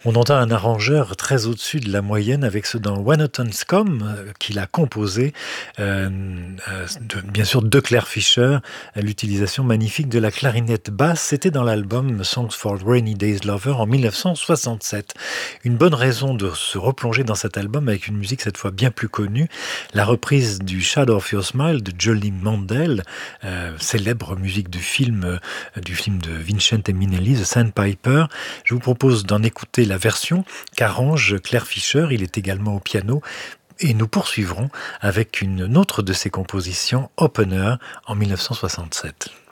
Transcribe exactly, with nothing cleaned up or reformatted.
On entend un arrangeur très au-dessus de la moyenne avec ce dans When Autumn's Come euh, qu'il a composé, euh, euh, de- bien sûr de Claire Fischer, euh, l'utilisation magnifique de la clarinette basse. C'était dans l'album Songs for Rainy Days Lover en mille neuf cent soixante-sept. Une bonne raison de se replonger dans cet album avec une musique cette fois bien plus connue, la reprise du Shadow of Your Smile de Jolly Mandel, euh, célèbre musique du film, euh, du film de Vincente Minnelli, The Sandpiper. Je vous propose d'en écouter la version qu'arrange Claire Fischer. Il est également au piano. Et nous poursuivrons avec une autre de ses compositions, Opener, en mille neuf cent soixante-sept.